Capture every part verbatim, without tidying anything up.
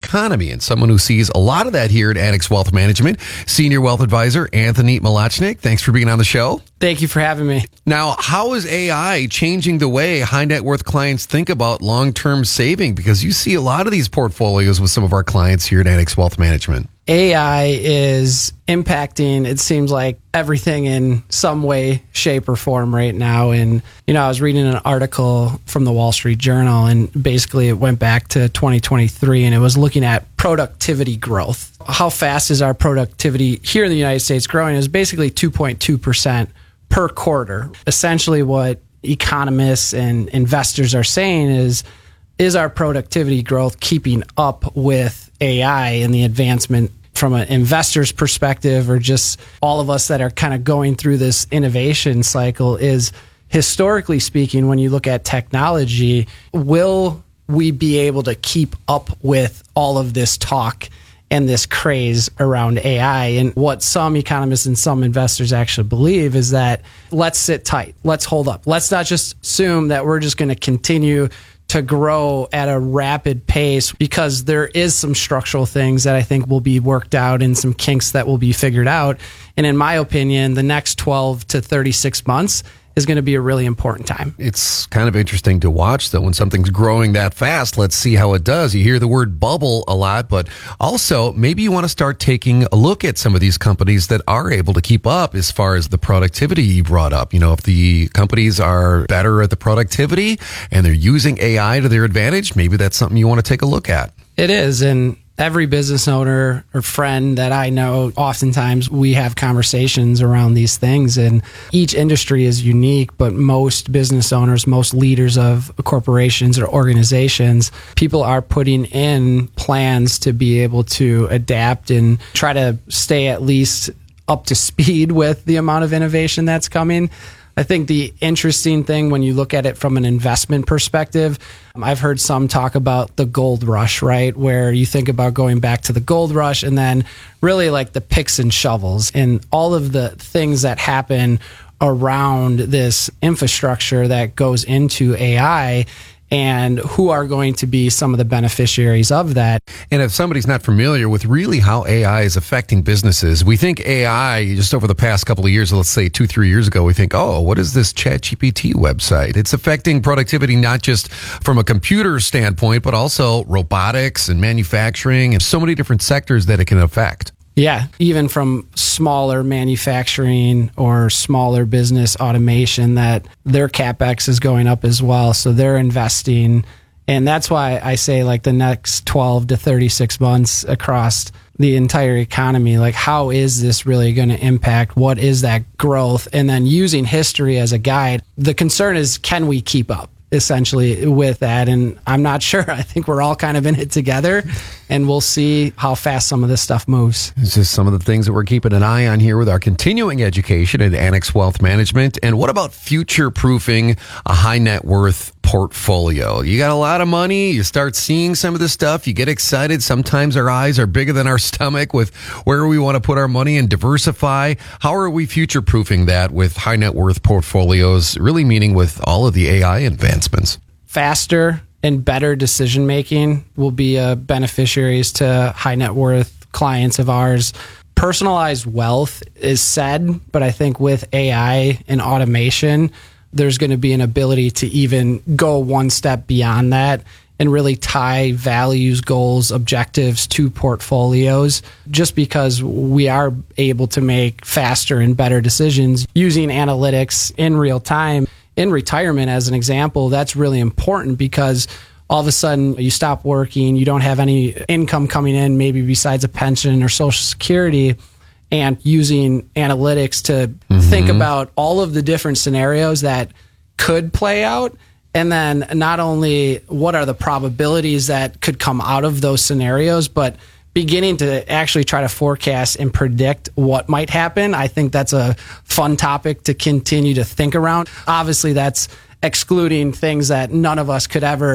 economy. And someone who sees a lot of that here at Annex Wealth Management, Senior Wealth Advisor Anthony Malachnik. Thanks for being on the show. Thank you for having me. Now, how is A I changing the way high net worth clients think about long-term saving? Because you see a lot of these portfolios with some of our clients here at Annex Wealth Management. A I is impacting, it seems like, everything in some way, shape, or form right now. And, you know, I was reading an article from the Wall Street Journal, and basically it went back to twenty twenty-three, and it was looking at productivity growth. How fast is our productivity here in the United States growing? It was basically two point two percent per quarter. Essentially what economists and investors are saying is, is our productivity growth keeping up with A I and the advancement from an investor's perspective, or just all of us that are kind of going through this innovation cycle? Is, historically speaking, when you look at technology, will we be able to keep up with all of this talk and this craze around A I? And what some economists and some investors actually believe is that let's sit tight, let's hold up. Let's not just assume that we're just going to continue to grow at a rapid pace, because there is some structural things that I think will be worked out and some kinks that will be figured out. And in my opinion, the next twelve to thirty-six months is going to be a really important time. It's kind of interesting to watch, though, when something's growing that fast. Let's see how it does. You hear the word bubble a lot, but also maybe you want to start taking a look at some of these companies that are able to keep up as far as the productivity you brought up. You know, if the companies are better at the productivity and they're using A I to their advantage, maybe that's something you want to take a look at. It is. And every business owner or friend that I know, oftentimes we have conversations around these things, and each industry is unique, but most business owners, most leaders of corporations or organizations, people are putting in plans to be able to adapt and try to stay at least up to speed with the amount of innovation that's coming. I think the interesting thing when you look at it from an investment perspective, I've heard some talk about the gold rush, right? Where you think about going back to the gold rush and then really like the picks and shovels and all of the things that happen around this infrastructure that goes into A I, and who are going to be some of the beneficiaries of that. And if somebody's not familiar with really how A I is affecting businesses, we think A I, just over the past couple of years, let's say two, three years ago, we think, oh, what is this ChatGPT website? It's affecting productivity, not just from a computer standpoint, but also robotics and manufacturing and so many different sectors that it can affect. Yeah, even from smaller manufacturing or smaller business automation, that their CapEx is going up as well. So they're investing. And that's why I say like the next twelve to thirty-six months across the entire economy, like how is this really going to impact? What is that growth? And then using history as a guide, the concern is, can we keep up? Essentially with that. And I'm not sure. I think we're all kind of in it together, and we'll see how fast some of this stuff moves. It's just some of the things that we're keeping an eye on here with our continuing education at Annex Wealth Management. And what about future-proofing a high net worth portfolio? You got a lot of money, you start seeing some of this stuff, you get excited. Sometimes our eyes are bigger than our stomach with where we want to put our money and diversify. How are we future-proofing that with high net worth portfolios, really meaning with all of the A I advancements? Faster and better decision making will be uh, beneficiaries to high net worth clients of ours. Personalized wealth is said, but I think with A I and automation, there's going to be an ability to even go one step beyond that and really tie values, goals, objectives to portfolios, just because we are able to make faster and better decisions using analytics in real time. In retirement, as an example, that's really important because all of a sudden you stop working, you don't have any income coming in, maybe besides a pension or Social Security, and using analytics to mm-hmm. think about all of the different scenarios that could play out. And then not only what are the probabilities that could come out of those scenarios, but beginning to actually try to forecast and predict what might happen. I think that's a fun topic to continue to think around. Obviously, that's excluding things that none of us could ever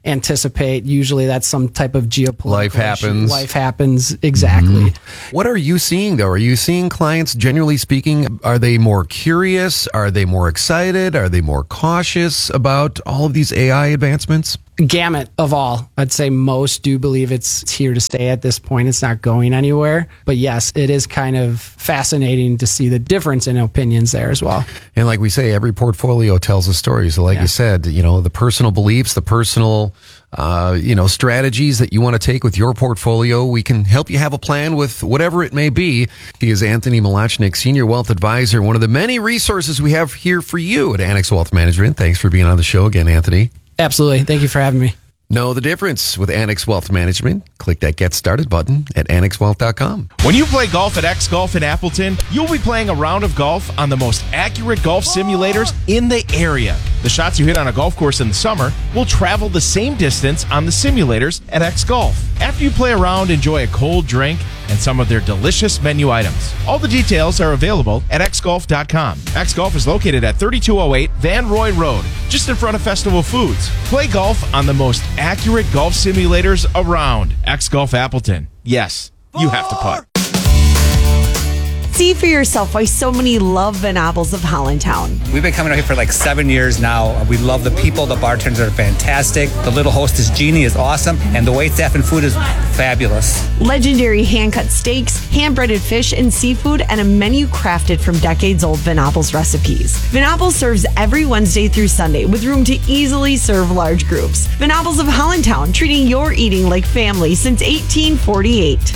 anticipate. Usually that's some type of geopolitical Life happens. issue. Life happens, exactly. Mm-hmm. What are you seeing, though? Are you seeing clients, generally speaking, are they more curious? Are they more excited? Are they more cautious about all of these A I advancements? Gamut of all. I'd say most do believe it's here to stay at this point. It's not going anywhere. But yes, it is kind of fascinating to see the difference in opinions there as well. And like we say, every portfolio tells a story. So like Yeah. you said, you know, the personal beliefs, the personal, uh, you know, strategies that you want to take with your portfolio, we can help you have a plan with whatever it may be. He is Anthony Malachnik, Senior Wealth Advisor, one of the many resources we have here for you at Annex Wealth Management. Thanks for being on the show again, Anthony. Absolutely. Thank you for having me. Know the difference with Annex Wealth Management. Click that Get Started button at annex wealth dot com. When you play golf at X Golf in Appleton, you'll be playing a round of golf on the most accurate golf simulators in the area. The shots you hit on a golf course in the summer will travel the same distance on the simulators at X Golf. After you play around, enjoy a cold drink and some of their delicious menu items. All the details are available at x golf dot com. X Golf is located at thirty-two oh eight Van Roy Road, just in front of Festival Foods. Play golf on the most accurate golf simulators around. X Golf Appleton. Yes, you have to putt. See for yourself why so many love Van Appels of Hollandtown. We've been coming out here for like seven years now. We love the people. The bartenders are fantastic. The little hostess, Jeannie, is awesome. And the waitstaff and food is fabulous. Legendary hand-cut steaks, hand-breaded fish and seafood, and a menu crafted from decades-old Van Appels recipes. Van Appels serves every Wednesday through Sunday with room to easily serve large groups. Van Appels of Hollandtown, treating your eating like family since eighteen forty-eight.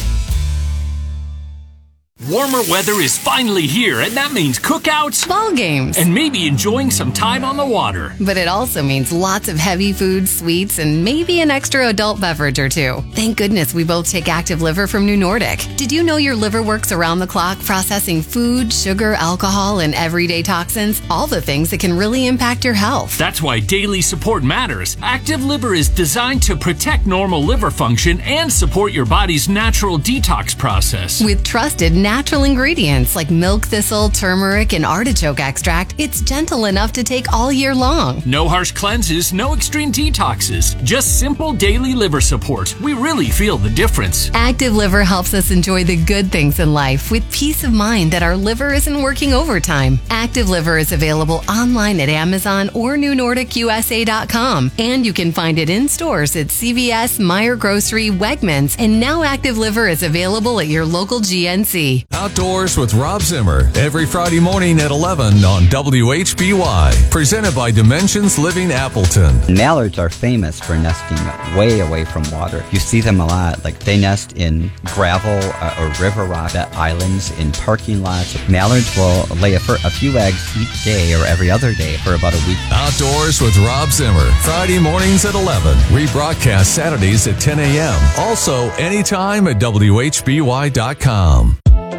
Warmer weather is finally here, and that means cookouts, ball games, and maybe enjoying some time on the water. But it also means lots of heavy foods, sweets, and maybe an extra adult beverage or two. Thank goodness we both take Active Liver from New Nordic. Did you know your liver works around the clock processing food, sugar, alcohol, and everyday toxins? All the things that can really impact your health. That's why daily support matters. Active Liver is designed to protect normal liver function and support your body's natural detox process. With trusted natural ingredients like milk thistle, turmeric, and artichoke extract, it's gentle enough to take all year long. No harsh cleanses, no extreme detoxes, just simple daily liver support. We really feel the difference. Active Liver helps us enjoy the good things in life with peace of mind that our liver isn't working overtime. Active Liver is available online at Amazon or new nordic u s a dot com, and you can find it in stores at C V S, Meijer Grocery, Wegmans, and now Active Liver is available at your local G N C. Outdoors with Rob Zimmer every Friday morning at eleven on W H B Y. Presented by Dimensions Living Appleton. Mallards are famous for nesting way away from water. You see them a lot. Like they nest in gravel uh, or river rock islands, in parking lots. Mallards will lay a, a few eggs each day or every other day for about a week. Outdoors with Rob Zimmer. Friday mornings at eleven. Rebroadcast Saturdays at ten a.m. Also anytime at W H B Y dot com.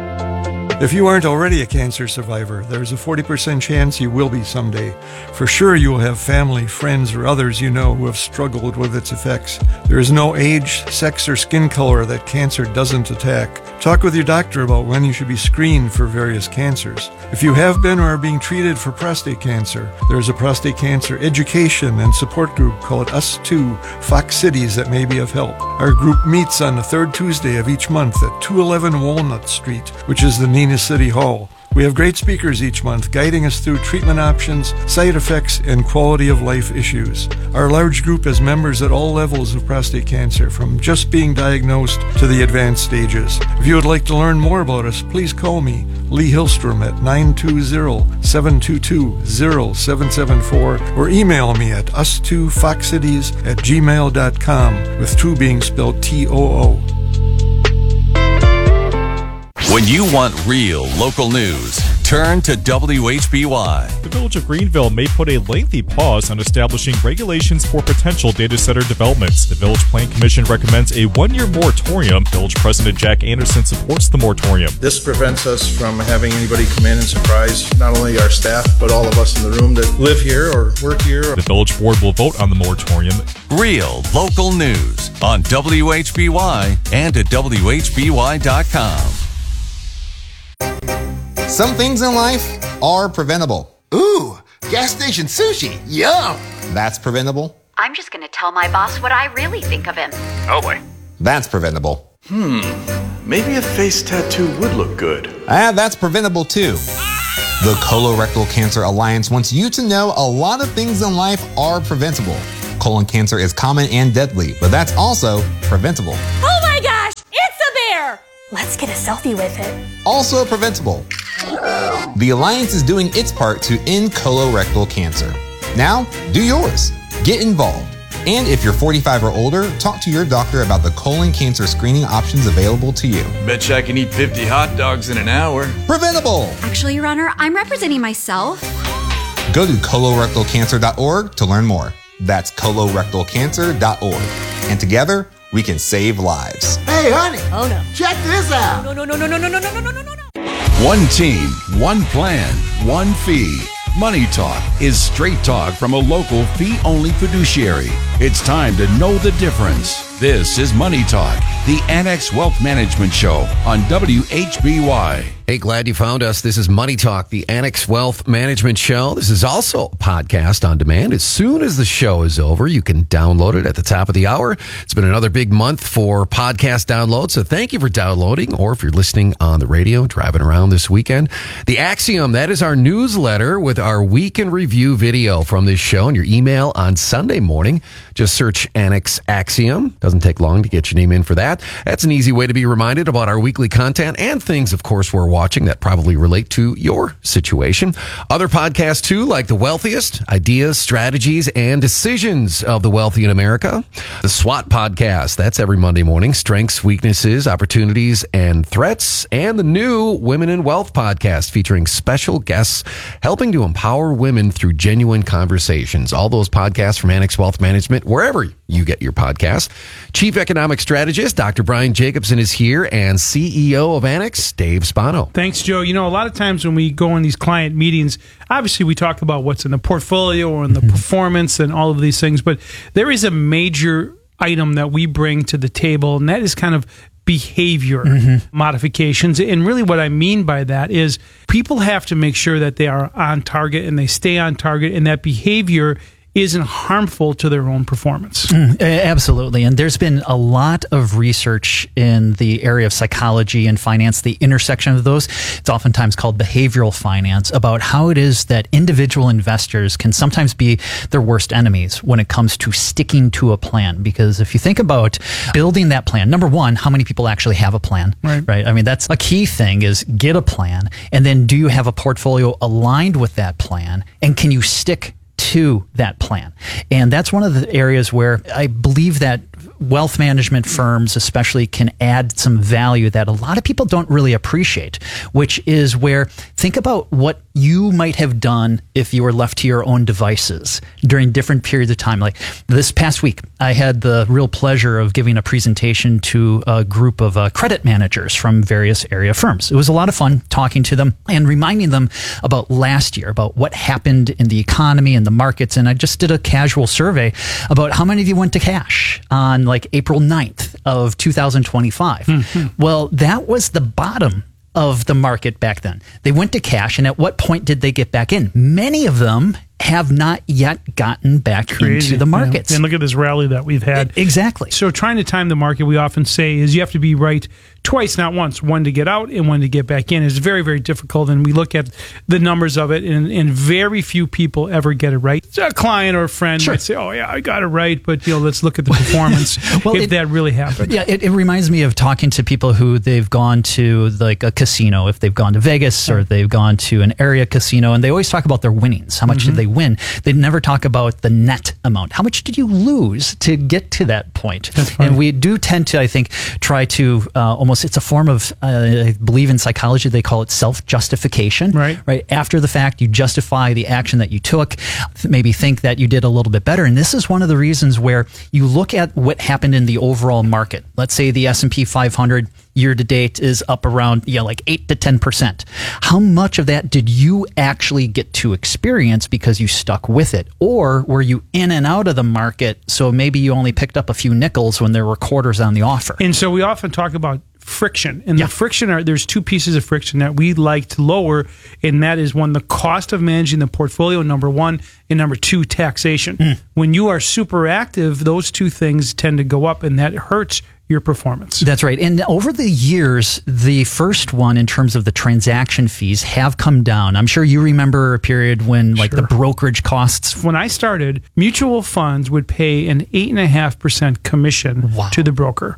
If you aren't already a cancer survivor, there's a forty percent chance you will be someday. For sure, you will have family, friends, or others you know who have struggled with its effects. There is no age, sex, or skin color that cancer doesn't attack. Talk with your doctor about when you should be screened for various cancers. If you have been or are being treated for prostate cancer, there is a prostate cancer education and support group called Us Too, Fox Cities that may be of help. Our group meets on the third Tuesday of each month at two eleven Walnut Street, which is the Neenah City Hall. We have great speakers each month guiding us through treatment options, side effects, and quality of life issues. Our large group has members at all levels of prostate cancer, from just being diagnosed to the advanced stages. If you would like to learn more about us, please call me, Lee Hillstrom, at nine two zero, seven two two, zero seven seven four, or email me at us two fox cities at gmail dot com, with two being spelled T O O. When you want real local news, turn to W H B Y. The Village of Greenville may put a lengthy pause on establishing regulations for potential data center developments. The Village Plan Commission recommends a one-year moratorium. Village President Jack Anderson supports the moratorium. This prevents us from having anybody come in and surprise not only our staff, but all of us in the room that live here or work here. The Village Board will vote on the moratorium. Real local news on W H B Y and at W H B Y dot com. Some things in life are preventable. Ooh, gas station sushi. Yum. That's preventable. I'm just going to tell my boss what I really think of him. Oh boy. That's preventable. Hmm. Maybe a face tattoo would look good. Ah, that's preventable too. The Colorectal Cancer Alliance wants you to know a lot of things in life are preventable. Colon cancer is common and deadly, but that's also preventable. Oh my gosh, it's a bear! Let's get a selfie with it. Also preventable. The Alliance is doing its part to end colorectal cancer. Now, do yours. Get involved. And if you're forty-five or older, talk to your doctor about the colon cancer screening options available to you. Betcha I can eat fifty hot dogs in an hour. Preventable! Actually, Your Honor, I'm representing myself. Go to colorectal cancer dot org to learn more. That's colorectal cancer dot org. And together, we can save lives. Hey, honey. Oh, no. Check this out. No, no, no, no, no, no, no, no, no, no, no, no. One team, one plan, one fee. Money Talk is straight talk from a local fee-only fiduciary. It's time to know the difference. This is Money Talk, the Annex Wealth Management Show on W H B Y. Hey, glad you found us. This is Money Talk, the Annex Wealth Management Show. This is also a podcast on demand. As soon as the show is over, you can download it at the top of the hour. It's been another big month for podcast downloads, so thank you for downloading, or if you're listening on the radio, driving around this weekend. The Axiom, that is our newsletter with our week in review video from this show and your email on Sunday morning. Just search Annex Axiom. Doesn't take long to get your name in for that. That's an easy way to be reminded about our weekly content and things, of course, we're watching that probably relate to your situation. Other podcasts, too, like The Wealthiest, Ideas, Strategies, and Decisions of the Wealthy in America. The SWOT podcast, that's every Monday morning. Strengths, Weaknesses, Opportunities, and Threats. And the new Women in Wealth podcast featuring special guests helping to empower women through genuine conversations. All those podcasts from Annex Wealth Management, wherever you get your podcast. Chief Economic Strategist, Doctor Brian Jacobson is here, and C E O of Annex, Dave Spano. Thanks, Joe. You know, a lot of times when we go in these client meetings, obviously we talk about what's in the portfolio or in the mm-hmm. performance and all of these things, but there is a major item that we bring to the table, and that is kind of behavior mm-hmm. modifications. And really what I mean by that is people have to make sure that they are on target and they stay on target, and that behavior isn't harmful to their own performance. Mm, absolutely. And there's been a lot of research in the area of psychology and finance, the intersection of those. It's oftentimes called behavioral finance, about how it is that individual investors can sometimes be their worst enemies when it comes to sticking to a plan. Because if you think about building that plan, number one, how many people actually have a plan? Right. Right. I mean, that's a key thing, is get a plan. And then do you have a portfolio aligned with that plan? And can you stick to that plan? And that's one of the areas where I believe that wealth management firms especially can add some value that a lot of people don't really appreciate, which is where, think about what you might have done if you were left to your own devices during different periods of time. Like this past week, I had the real pleasure of giving a presentation to a group of uh, credit managers from various area firms. It was a lot of fun talking to them and reminding them about last year, about what happened in the economy and the markets. And I just did a casual survey about how many of you went to cash on like April ninth of two thousand twenty-five. Mm-hmm. Well, that was the bottom of the market back then. They went to cash, and at what point did they get back in? Many of them have not yet gotten back Crazy. into the markets. Yeah. And look at this rally that we've had. Exactly. So trying to time the market, we often say, is you have to be right twice, not once. One to get out and one to get back in. It's very, very difficult. And we look at the numbers of it, and, and very few people ever get it right. A client or a friend sure. might say, oh, yeah, I got it right. But, you know, let's look at the performance well, if it, that really happened. Yeah, it, it reminds me of talking to people who they've gone to like a casino, if they've gone to Vegas or they've gone to an area casino, and they always talk about their winnings. How much mm-hmm. did they win? They never talk about the net amount. How much did you lose to get to that point? And we do tend to, I think, try to uh, almost, it's a form of, uh, I believe in psychology, they call it self-justification. Right. Right. After the fact, you justify the action that you took, maybe think that you did a little bit better. And this is one of the reasons where you look at what happened in the overall market. Let's say the S and P five hundred year to date is up around, yeah, like eight to ten percent. How much of that did you actually get to experience because you stuck with it? Or were you in and out of the market, so maybe you only picked up a few nickels when there were quarters on the offer? And so we often talk about friction. And the friction are, there's two pieces of friction that we like to lower, and that is one, the cost of managing the portfolio, number one, and number two, taxation. Mm. When you are super active, those two things tend to go up, and that hurts your performance. That's right. And over the years, the first one in terms of the transaction fees have come down. I'm sure you remember a period when like Sure. the brokerage costs. When I started, mutual funds would pay an eight and a half percent commission to the broker.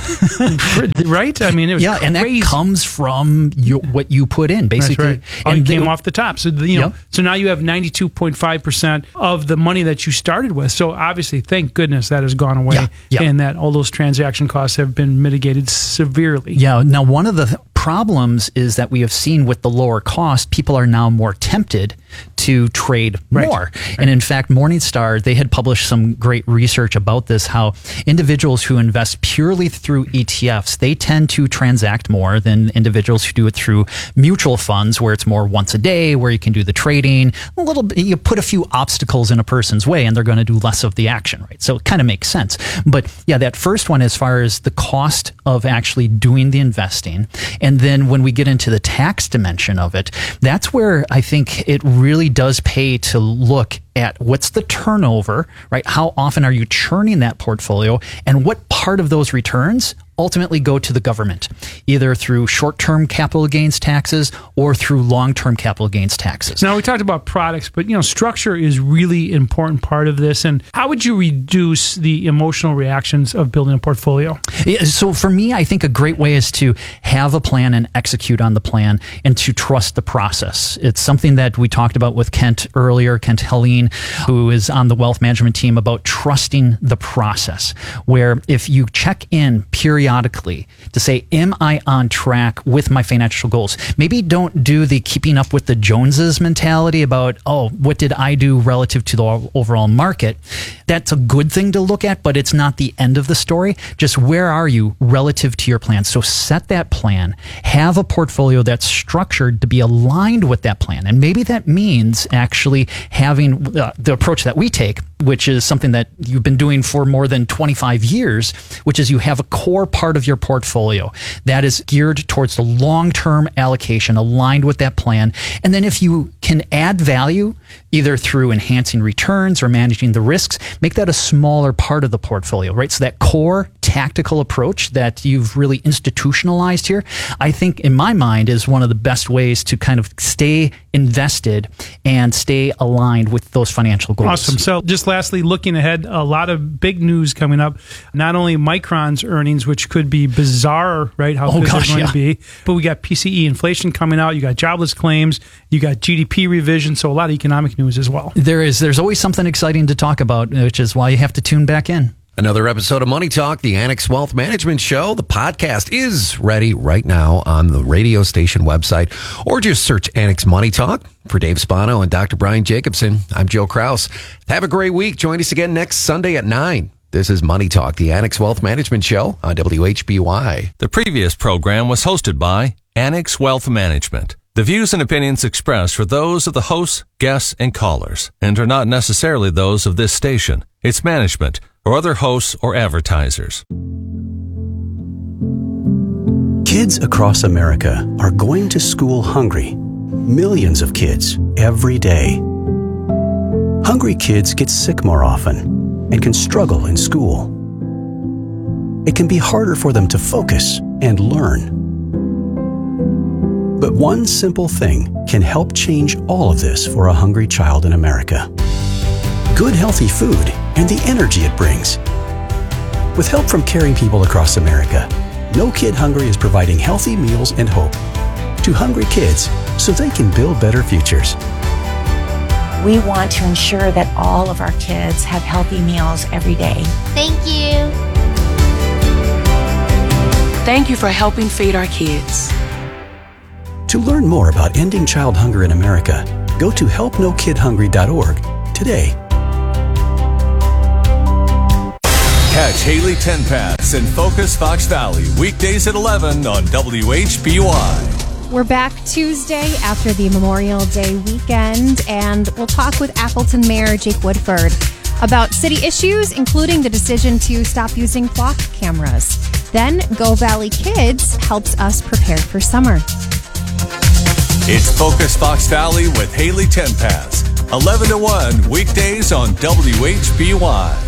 Right? I mean, it was yeah, and crazy. that comes from your, what you put in, basically. That's right. Oh, and you they- came off the top. So, the, you know, Yep. so now you have ninety-two point five percent of the money that you started with. So obviously, thank goodness that has gone away, Yeah, yeah. and that all those transaction costs have been mitigated severely. Yeah. Now, one of the th- problems is that we have seen with the lower cost, people are now more tempted to trade Right. more. And in fact, Morningstar, they had published some great research about this, how individuals who invest purely through E T Fs, they tend to transact more than individuals who do it through mutual funds, where it's more once a day, where you can do the trading, a little bit, you put a few obstacles in a person's way and they're going to do less of the action, right? So it kind of makes sense. But yeah, that first one, as far as the cost of actually doing the investing, and then when we get into the tax dimension of it, that's where I think it really does pay to look at what's the turnover, right? How often are you churning that portfolio, and what part of those returns ultimately go to the government, either through short-term capital gains taxes or through long-term capital gains taxes. Now, we talked about products, but you know, structure is really important part of this. And how would you reduce the emotional reactions of building a portfolio? Yeah, so for me, I think a great way is to have a plan and execute on the plan, and to trust the process. It's something that we talked about with Kent earlier, Kent Helene, who is on the wealth management team, about trusting the process, where if you check in periodically to say, am I on track with my financial goals? Maybe don't do the keeping up with the Joneses mentality about, oh, what did I do relative to the overall market? That's a good thing to look at, but it's not the end of the story. Just where are you relative to your plan? So set that plan, have a portfolio that's structured to be aligned with that plan. And maybe that means actually having uh, the approach that we take, which is something that you've been doing for more than twenty-five years, which is you have a core part of your portfolio that is geared towards the long-term allocation aligned with that plan. And then if you can add value, either through enhancing returns or managing the risks, make that a smaller part of the portfolio, right? So that core tactical approach that you've really institutionalized here, I think in my mind is one of the best ways to kind of stay invested and stay aligned with those financial goals. Awesome. So just lastly, looking ahead, a lot of big news coming up. Not only Micron's earnings, which could be bizarre, right? How Oh, good gosh, they're going yeah. to be. But we got P C E inflation coming out. You got jobless claims. You got G D P revision. So a lot of economic news as well. There is, there's always something exciting to talk about, which is why you have to tune back in. Another episode of Money Talk, the Annex Wealth Management Show. The podcast is ready right now on the radio station website, or just search Annex Money Talk. For Dave Spano and Doctor Brian Jacobson, I'm Joe Kraus. Have a great week. Join us again next Sunday at nine. This is Money Talk, the Annex Wealth Management Show on W H B Y. The previous program was hosted by Annex Wealth Management. The views and opinions expressed are those of the hosts, guests, and callers, and are not necessarily those of this station, its management, or other hosts or advertisers. Kids across America are going to school hungry. Millions of kids every day. Hungry kids get sick more often and can struggle in school. It can be harder for them to focus and learn. But one simple thing can help change all of this for a hungry child in America. Good, healthy food and the energy it brings. With help from caring people across America, No Kid Hungry is providing healthy meals and hope to hungry kids so they can build better futures. We want to ensure that all of our kids have healthy meals every day. Thank you. Thank you for helping feed our kids. To learn more about ending child hunger in America, go to help no kid hungry dot org today. Catch Haley Tenpass and Focus Fox Valley weekdays at eleven on W H B Y. We're back Tuesday after the Memorial Day weekend, and we'll talk with Appleton Mayor Jake Woodford about city issues, including the decision to stop using flock cameras. Then Go Valley Kids helps us prepare for summer. It's Focus Fox Valley with Haley Tenpass, eleven to one, weekdays on W H B Y.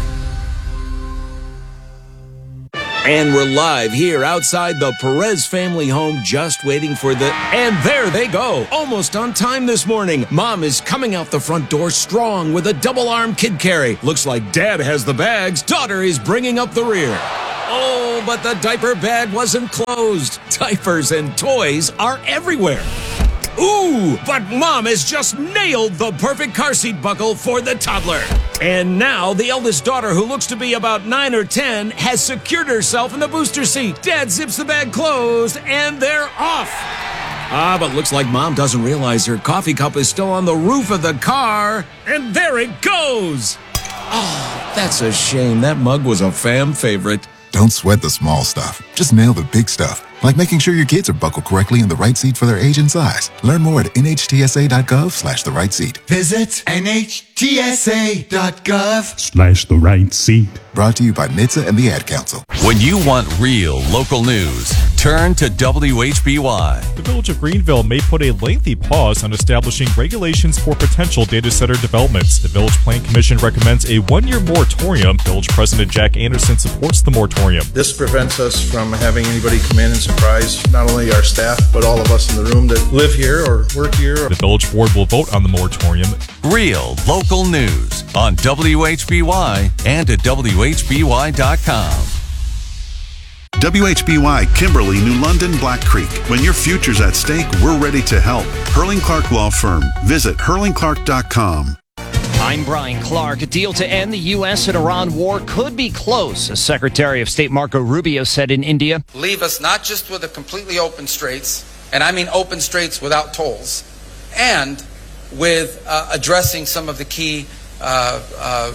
And we're live here outside the Perez family home, just waiting for the... And there they go, almost on time this morning. Mom is coming out the front door strong with a double-arm kid carry. Looks like Dad has the bags. Daughter is bringing up the rear. Oh, but the diaper bag wasn't closed. Diapers and toys are everywhere. Ooh, but Mom has just nailed the perfect car seat buckle for the toddler. And now the eldest daughter, who looks to be about nine or ten, has secured herself in the booster seat. Dad zips the bag closed, and they're off. Ah, but looks like Mom doesn't realize her coffee cup is still on the roof of the car. And there it goes. Oh, that's a shame. That mug was a fam favorite. Don't sweat the small stuff. Just nail the big stuff, like making sure your kids are buckled correctly in the right seat for their age and size. Learn more at N H T S A dot gov slash the right seat. Visit N H T S A dot gov slash the right seat. Brought to you by N H T S A and the Ad Council. When you want real local news, turn to W H B Y. The Village of Greenville may put a lengthy pause on establishing regulations for potential data center developments. The Village Plan Commission recommends a one-year moratorium. Village President Jack Anderson supports the moratorium. This prevents us from having anybody come in and surprise not only our staff, but all of us in the room that live here or work here. The Village Board will vote on the moratorium. Real local news on W H B Y and at W H B Y dot com. W H B Y, Kimberly, New London, Black Creek. When your future's at stake, we're ready to help. Hurling Clark Law Firm. Visit hurling clark dot com. I'm Brian Clark. A deal to end the U S and Iran war could be close, as Secretary of State Marco Rubio said in India. Leave us not just with a completely open straits, and I mean open straits without tolls, and with uh, addressing some of the key uh, uh,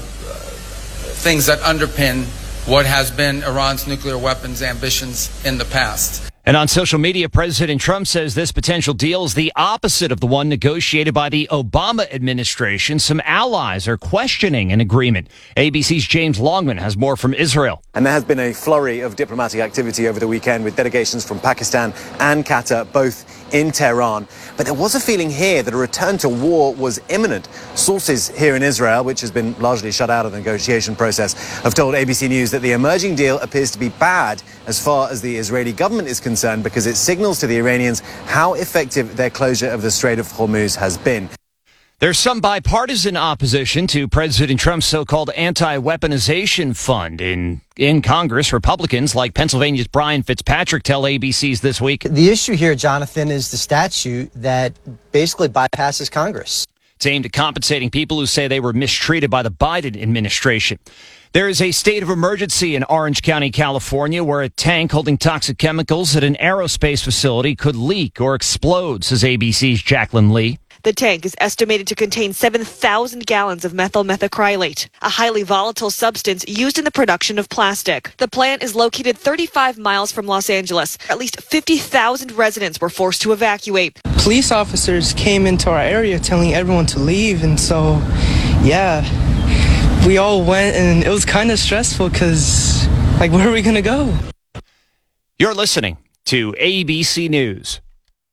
things that underpin what has been Iran's nuclear weapons ambitions in the past. And on social media, President Trump says this potential deal is the opposite of the one negotiated by the Obama administration. Some allies are questioning an agreement. A B C's James Longman has more from Israel. And there has been a flurry of diplomatic activity over the weekend with delegations from Pakistan and Qatar, both in Tehran. But there was a feeling here that a return to war was imminent. Sources here in Israel, which has been largely shut out of the negotiation process, have told A B C News that the emerging deal appears to be bad as far as the Israeli government is concerned, because it signals to the Iranians how effective their closure of the Strait of Hormuz has been. There's some bipartisan opposition to President Trump's so-called anti-weaponization fund. In in Congress, Republicans like Pennsylvania's Brian Fitzpatrick tell A B C's This Week. The issue here, Jonathan, is the statute that basically bypasses Congress. It's aimed at compensating people who say they were mistreated by the Biden administration. There is a state of emergency in Orange County, California, where a tank holding toxic chemicals at an aerospace facility could leak or explode, says A B C's Jacqueline Lee. The tank is estimated to contain seven thousand gallons of methyl methacrylate, a highly volatile substance used in the production of plastic. The plant is located thirty-five miles from Los Angeles. At least fifty thousand residents were forced to evacuate. Police officers came into our area telling everyone to leave, and so, yeah, we all went, and it was kind of stressful because, like, where are we going to go? You're listening to A B C News.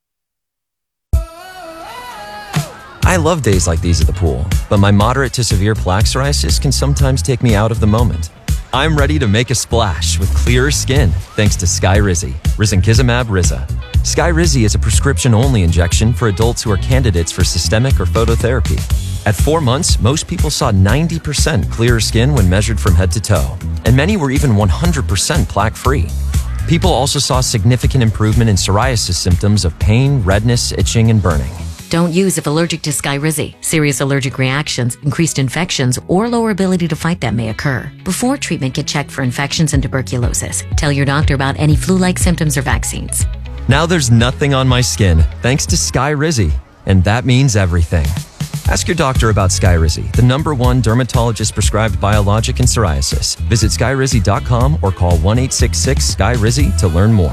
I love days like these at the pool, but my moderate to severe plaque psoriasis can sometimes take me out of the moment. I'm ready to make a splash with clearer skin thanks to Skyrizi, Risankizumab Riza. Skyrizi is a prescription-only injection for adults who are candidates for systemic or phototherapy. At four months, most people saw ninety percent clearer skin when measured from head to toe, and many were even one hundred percent plaque-free. People also saw significant improvement in psoriasis symptoms of pain, redness, itching, and burning. Don't use if allergic to Skyrizi. Serious allergic reactions, increased infections, or lower ability to fight them may occur. Before treatment, get checked for infections and tuberculosis. Tell your doctor about any flu-like symptoms or vaccines. Now there's nothing on my skin thanks to Skyrizi, and that means everything. Ask your doctor about Skyrizi, the number one dermatologist-prescribed biologic in psoriasis. Visit skyrizi dot com or call one eight six six Sky Rizi to learn more.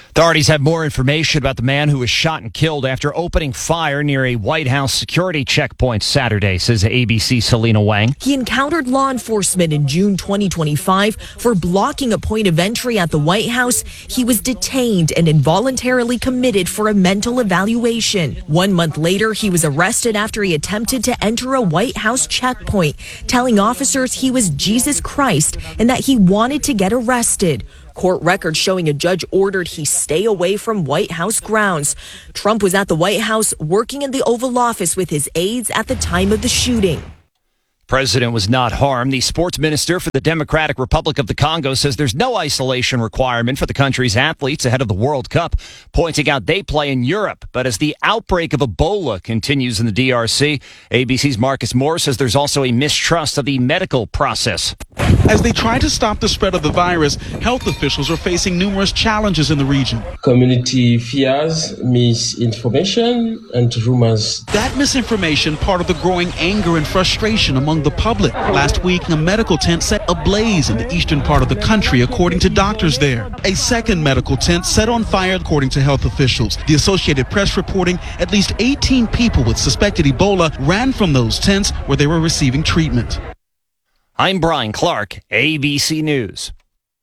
Authorities have more information about the man who was shot and killed after opening fire near a White House security checkpoint Saturday, says A B C's Selena Wang. He encountered law enforcement in June twenty twenty-five for blocking a point of entry at the White House. He was detained and involuntarily committed for a mental evaluation. One month later, he was arrested after he attempted to enter a White House checkpoint, telling officers he was Jesus Christ and that he wanted to get arrested. Court records showing a judge ordered he stay away from White House grounds. Trump was at the White House working in the Oval Office with his aides at the time of the shooting. President was not harmed. The sports minister for the Democratic Republic of the Congo says there's no isolation requirement for the country's athletes ahead of the World Cup, pointing out they play in Europe. But as the outbreak of Ebola continues in the D R C, A B C's Marcus Moore says there's also a mistrust of the medical process. As they try to stop the spread of the virus, health officials are facing numerous challenges in the region. Community fears, misinformation, and rumors. That misinformation part of the growing anger and frustration among the public. Last week, a medical tent set ablaze in the eastern part of the country, according to doctors there. A second medical tent set on fire, according to health officials. The Associated Press reporting at least eighteen people with suspected Ebola ran from those tents where they were receiving treatment. I'm Brian Clark, A B C News.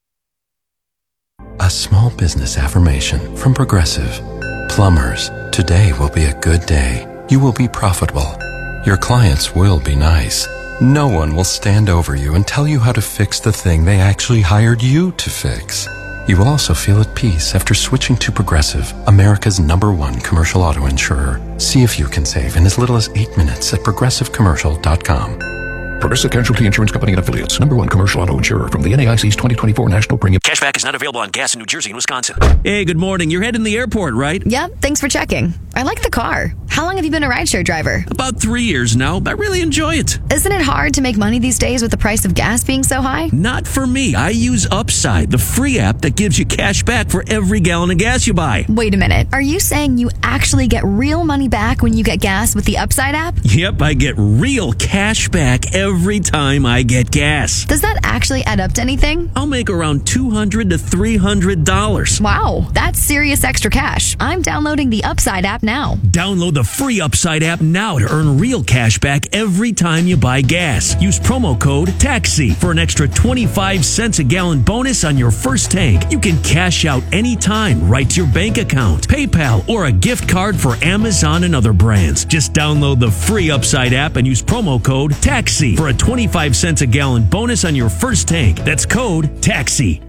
A small business affirmation from Progressive. Plumbers, today will be a good day. You will be profitable. Your clients will be nice. No one will stand over you and tell you how to fix the thing they actually hired you to fix. You will also feel at peace after switching to Progressive, America's number one commercial auto insurer. See if you can save in as little as eight minutes at progressive commercial dot com. Progressive Casualty Insurance Company and Affiliates. Number one commercial auto insurer from the N A I C's twenty twenty-four National Premium. Cashback is not available on gas in New Jersey and Wisconsin. Hey, good morning. You're heading to the airport, right? Yep, thanks for checking. I like the car. How long have you been a rideshare driver? About three years now. I really enjoy it. Isn't it hard to make money these days with the price of gas being so high? Not for me. I use Upside, the free app that gives you cash back for every gallon of gas you buy. Wait a minute. Are you saying you actually get real money back when you get gas with the Upside app? Yep, I get real cash back every time I get gas. Does that actually add up to anything? I'll make around two hundred to three hundred dollars. Wow, that's serious extra cash. I'm downloading the Upside app now. Download the free Upside app now to earn real cash back every time you buy gas. Use promo code TAXI for an extra twenty-five cents a gallon bonus on your first tank. You can cash out anytime right to your bank account, PayPal, or a gift card for Amazon and other brands. Just download the free Upside app and use promo code TAXI for a twenty-five cents a gallon bonus on your first tank. That's code TAXI.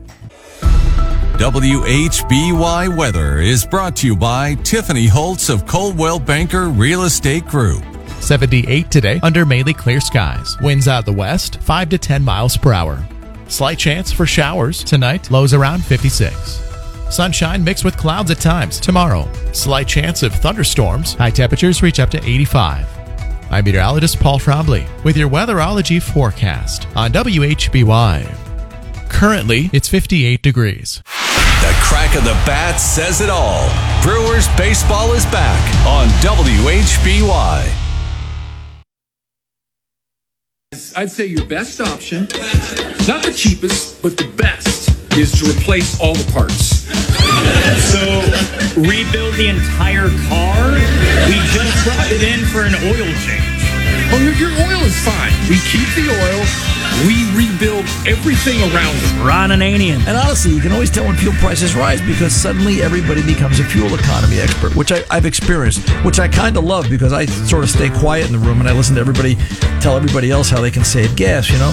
W H B Y Weather is brought to you by Tiffany Holtz of Coldwell Banker Real Estate Group. seventy-eight today under mainly clear skies. Winds out the west, five to ten miles per hour. Slight chance for showers tonight, lows around fifty-six. Sunshine mixed with clouds at times tomorrow. Slight chance of thunderstorms. High temperatures reach up to eighty-five. I'm meteorologist Paul Trombley with your weatherology forecast on W H B Y. Currently, it's fifty-eight degrees. The crack of the bat says it all. Brewers baseball is back on W H B Y. I'd say your best option, not the cheapest, but the best, is to replace all the parts. So, rebuild the entire car? We just brought it in for an oil change. Oh, your, your oil is fine. We keep the oil. We rebuild everything around it. Ron Ananian. And honestly, you can always tell when fuel prices rise because suddenly everybody becomes a fuel economy expert, which I, I've experienced, which I kind of love because I sort of stay quiet in the room and I listen to everybody tell everybody else how they can save gas, you know?